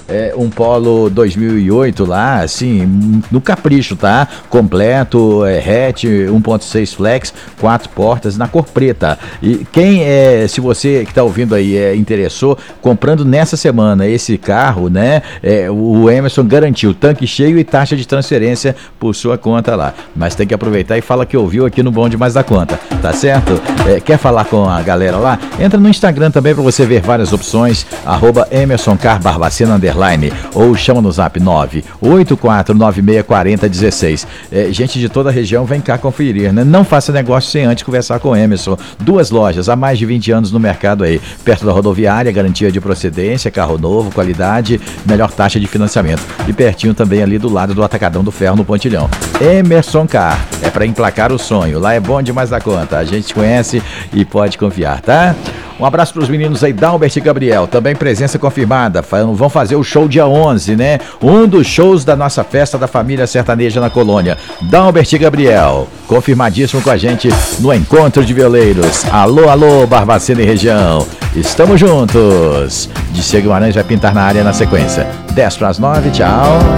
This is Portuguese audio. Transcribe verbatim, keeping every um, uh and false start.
é, um Polo dois mil e oito lá, assim, no capricho, tá? Completo, é, hatch, um ponto seis flex, quatro portas, na cor preta. E quem é, se você que tá ouvindo aí é, interessou, comprando nessa semana esse carro, né? É, o Emerson garantiu tanque cheio e taxa de transferência por sua conta lá. Mas tem que aproveitar e fala que ouviu aqui no Bom Demais da Conta, tá certo? É, quer falar com a galera lá? Entra no Instagram também para você ver várias opções, arroba Emerson Car Barbacena underline, ou chama no zap nove oito quatro nove seis quatro zero um seis. É, gente de toda a região vem cá conferir, né? Não faça negócio sem antes conversar com o Emerson. Duas lojas, há mais de vinte anos no mercado aí, perto da rodoviária, garantia de procedência, carro novo, qualidade, melhor taxa de financiamento. E pertinho também ali do lado do Atacadão do Ferro, no Pontilhão. Emerson Car, é para emplacar o sonho. Lá é bom demais da conta. A gente conhece e pode confiar, tá? Um abraço para os meninos aí, Dalbert e Gabriel. Também presença confirmada. Vão fazer o show dia onze, né? Um dos shows da nossa festa da família sertaneja na colônia. Dalbert e Gabriel, confirmadíssimo com a gente no Encontro de Violeiros. Alô, alô, Barbacena e região. Estamos juntos. Diceu Guimarães vai pintar na área na sequência. dez para as nove, tchau.